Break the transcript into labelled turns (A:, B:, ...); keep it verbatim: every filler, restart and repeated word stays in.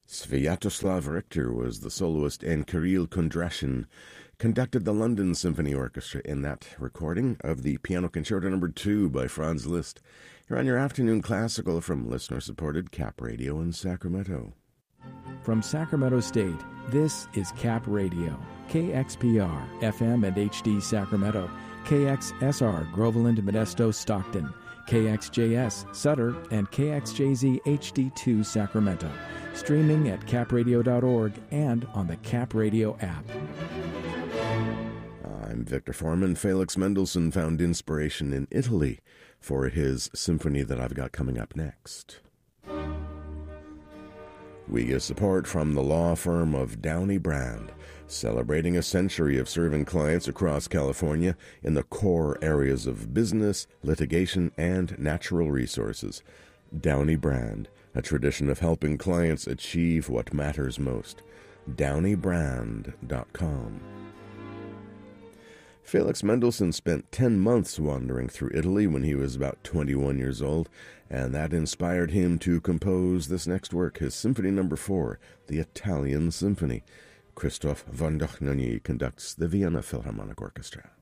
A: Sviatoslav Richter was the soloist, and Kirill Kondrashin conducted the London Symphony Orchestra in that recording of the Piano Concerto Number two by Franz Liszt. You're on your afternoon classical from listener-supported Cap Radio in Sacramento.
B: From Sacramento State, this is Cap Radio, K X P R, F M and H D Sacramento, K X S R, Groveland, Modesto, Stockton, K X J S, Sutter, and K X J Z H D two, Sacramento. Streaming at cap radio dot org and on the Cap Radio app.
A: I'm Victor Foreman. Felix Mendelssohn found inspiration in Italy for his symphony that I've got coming up next. We get support from the law firm of Downey Brand, celebrating a century of serving clients across California in the core areas of business, litigation, and natural resources. Downey Brand, a tradition of helping clients achieve what matters most. downey brand dot com. Felix Mendelssohn spent ten months wandering through Italy when he was about twenty-one years old, and that inspired him to compose this next work, his Symphony Number four, the Italian Symphony. Christoph von Dohnanyi conducts the Vienna Philharmonic Orchestra.